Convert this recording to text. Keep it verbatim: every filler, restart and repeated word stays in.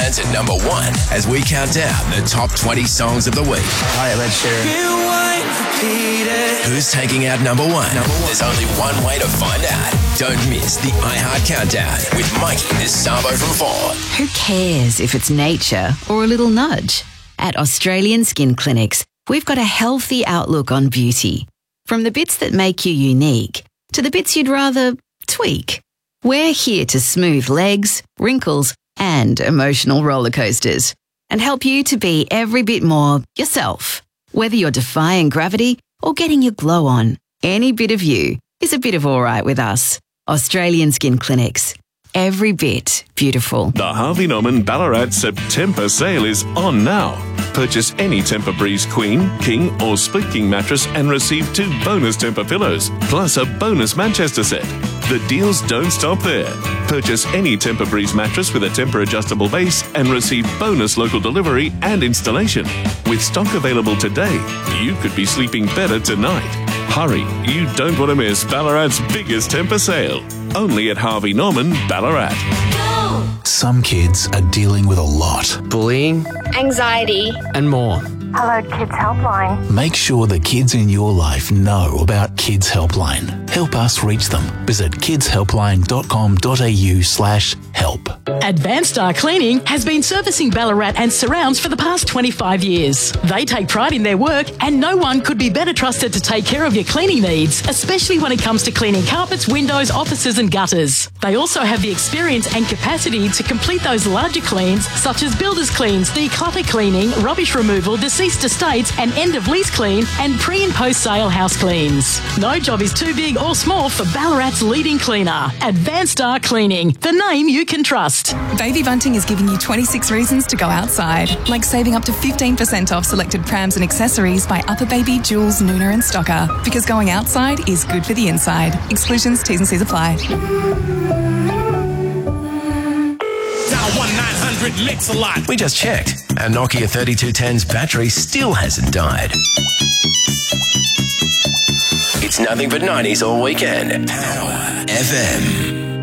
lands at number one as we count down the top twenty songs of the week. Hi, Ed Sheeran. Who's taking out number one? Number one? There's only one way to find out. Don't miss the iHeart Countdown with Mikey DeSavo from four. Who cares if it's nature or a little nudge? At Australian Skin Clinics, we've got a healthy outlook on beauty. From the bits that make you unique to the bits you'd rather tweak. We're here to smooth legs, wrinkles, and emotional roller coasters and help you to be every bit more yourself. Whether you're defying gravity or getting your glow on, any bit of you is a bit of all right with us. Australian Skin Clinics. Every bit beautiful. The Harvey Norman Ballarat September sale is on now. Purchase any Tempur Breeze Queen, King or Split King mattress and receive two bonus Tempur pillows, plus a bonus Manchester set. The deals don't stop there. Purchase any Tempur Breeze mattress with a Tempur adjustable base and receive bonus local delivery and installation. With stock available today, you could be sleeping better tonight. Hurry, you don't want to miss Ballarat's biggest Tempur sale. Only at Harvey Norman, Ballarat. Go! Some kids are dealing with a lot. Bullying, Anxiety, and more. Hello Kids Helpline. Make sure the kids in your life know about Kids Helpline. Help us reach them. Visit kidshelpline.com.au slash help. Advanced Star Cleaning has been servicing Ballarat and surrounds for the past twenty-five years. They take pride in their work and no one could be better trusted to take care of your cleaning needs, especially when it comes to cleaning carpets, windows, offices and gutters. They also have the experience and capacity to complete those larger cleans such as builder's cleans, declutter cleaning, rubbish removal, deceased estates and end of lease clean and pre and post sale house cleans. No job is too big or small for Ballarat's leading cleaner. Advanced Star Cleaning, the name you can trust. Baby Bunting is giving you twenty-six reasons to go outside, like saving up to fifteen percent off selected prams and accessories by Upper Baby, Jules, Nooner and Stocker. Because going outside is good for the inside. Exclusions, T's and C's apply. We just checked. Our Nokia thirty-two ten's battery still hasn't died. It's nothing but nineties all weekend. Power F M.